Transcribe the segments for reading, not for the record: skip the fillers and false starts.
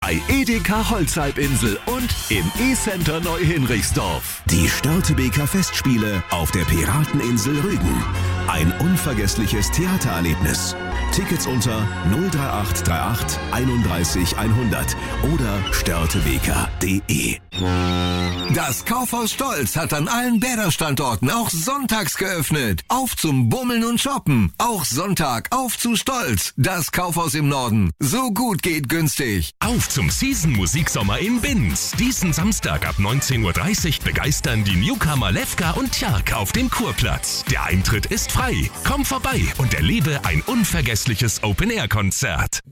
bei Edeka Holzhalbinsel und im E-Center Neu-Hinrichsdorf. Die Störtebeker Festspiele auf der Pirateninsel Rügen. Ein unvergessliches Theatererlebnis. Tickets unter 03838 31 100 oder störtebeker.de. Das Kaufhaus Stolz hat an allen Bäderstandorten auch sonntags geöffnet. Auf zum Bummeln und Shoppen. Auch Sonntag auf zu Stolz. Das Kaufhaus im Norden. So gut geht günstig. Auf zum Season-Musiksommer in Binz. Diesen Samstag ab 19.30 Uhr begeistern die Newcomer Lefka und Tjark auf dem Kurplatz. Der Eintritt ist frei. Komm vorbei und erlebe ein unvergessliches Open-Air-Konzert.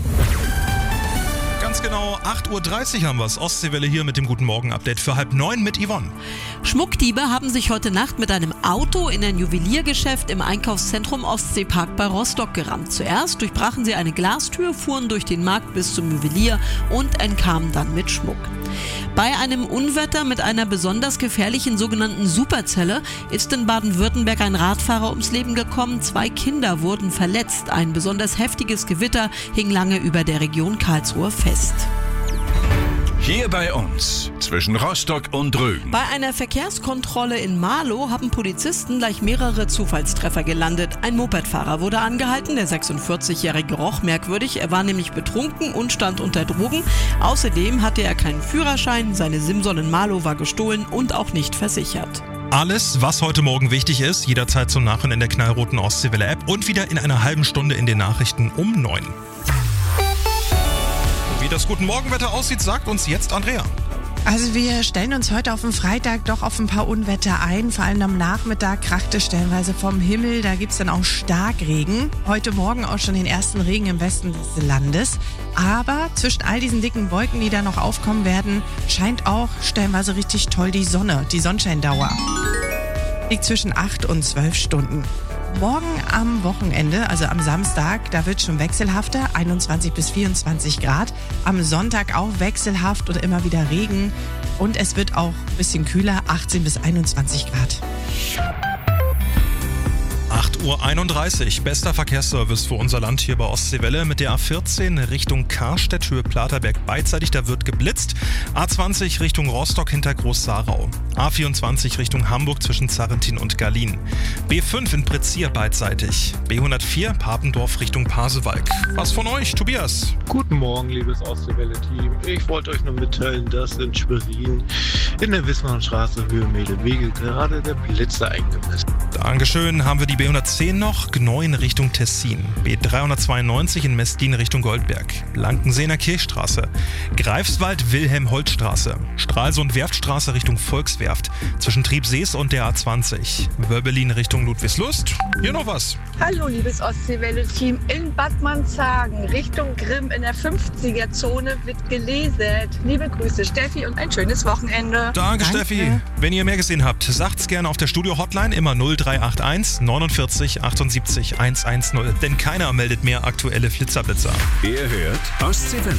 Ganz genau 8.30 Uhr haben wir es. Ostseewelle hier mit dem Guten Morgen-Update für 8:30 mit Yvonne. Schmuckdiebe haben sich heute Nacht mit einem Auto in ein Juweliergeschäft im Einkaufszentrum Ostseepark bei Rostock gerammt. Zuerst durchbrachen sie eine Glastür, fuhren durch den Markt bis zum Juwelier und entkamen dann mit Schmuck. Bei einem Unwetter mit einer besonders gefährlichen sogenannten Superzelle ist in Baden-Württemberg ein Radfahrer ums Leben gekommen. 2 Kinder wurden verletzt. Ein besonders heftiges Gewitter hing lange über der Region Karlsruhe fest. Hier bei uns, zwischen Rostock und Rügen. Bei einer Verkehrskontrolle in Marlow haben Polizisten gleich mehrere Zufallstreffer gelandet. Ein Mopedfahrer wurde angehalten, der 46-Jährige roch merkwürdig. Er war nämlich betrunken und stand unter Drogen. Außerdem hatte er keinen Führerschein, seine Simson in Marlow war gestohlen und auch nicht versichert. Alles, was heute Morgen wichtig ist, jederzeit zum Nachhören in der knallroten Ostseewelle-App und wieder in einer halben Stunde in den Nachrichten um 9. Wie das Guten Morgenwetter aussieht, sagt uns jetzt Andrea. Also wir stellen uns heute auf den Freitag doch auf ein paar Unwetter ein. Vor allem am Nachmittag kracht es stellenweise vom Himmel. Da gibt es dann auch Starkregen. Heute Morgen auch schon den ersten Regen im Westen des Landes. Aber zwischen all diesen dicken Wolken, die da noch aufkommen werden, scheint auch stellenweise richtig toll die Sonne. Die Sonnenscheindauer liegt zwischen 8 und 12 Stunden. Morgen am Wochenende, also am Samstag, da wird es schon wechselhafter, 21 bis 24 Grad. Am Sonntag auch wechselhaft und immer wieder Regen. Und es wird auch ein bisschen kühler, 18 bis 21 Grad. 8.31 Uhr, bester Verkehrsservice für unser Land hier bei Ostseewelle mit der A14 Richtung Karstedt, Höhe Platerberg beidseitig, da wird geblitzt. A20 Richtung Rostock hinter Groß-Sarau. A24 Richtung Hamburg zwischen Zarrentin und Garlin. B5 in Prezier beidseitig. B104 Papendorf Richtung Pasewalk. Was von euch, Tobias? Guten Morgen, liebes Ostseewelle-Team. Ich wollte euch nur mitteilen, dass in Schwerin in der Wismannstraße Höhe Mädel-Wegel gerade der Blitzer eingemessen. Dankeschön. Haben wir die B110 noch? Gneuen Richtung Tessin. B392 in Mestlin Richtung Goldberg. Blankenseener Kirchstraße. Greifswald Wilhelm-Holt-Straße. Stralsund-Werftstraße Richtung Volkswerft. Zwischen Triebsees und der A20. Wörbelin Richtung Ludwigslust. Hier noch was. Hallo, liebes Ostseewelle-Team. In Bad Manshagen Richtung Grimm in der 50er-Zone wird geleset. Liebe Grüße, Steffi, und ein schönes Wochenende. Danke, Steffi. Wenn ihr mehr gesehen habt, sagt's gerne auf der Studio-Hotline, immer 0381 49 78 110. Denn keiner meldet mehr aktuelle Flitzer-Blitzer. Ihr hört Ostseewelle.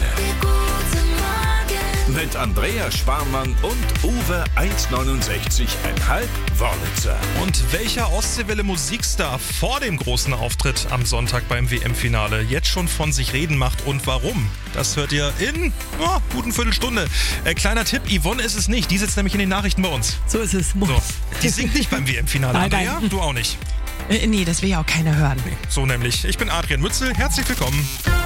Mit Andrea Sparmann und Uwe 1,69,5 Wörlitzer. Und welcher Ostseewelle-Musikstar vor dem großen Auftritt am Sonntag beim WM-Finale jetzt schon von sich reden macht und warum? Das hört ihr in guten Viertelstunde. Kleiner Tipp, Yvonne ist es nicht. Die sitzt nämlich in den Nachrichten bei uns. So ist es. So, die singt nicht beim WM-Finale. Andrea, du auch nicht. Nee, das will ja auch keiner hören. Nee, so nämlich. Ich bin Adrian Mützel. Herzlich willkommen.